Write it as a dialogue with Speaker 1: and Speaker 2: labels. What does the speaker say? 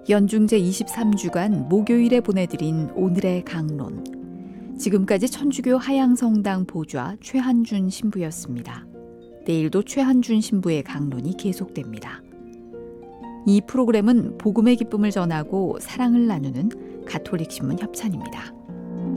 Speaker 1: 연중제 23주간 목요일에 보내드린 오늘의 강론. 지금까지 천주교 하양성당 보좌 최한준 신부였습니다. 내일도 최한준 신부의 강론이 계속됩니다. 이 프로그램은 복음의 기쁨을 전하고 사랑을 나누는 가톨릭 신문 협찬입니다.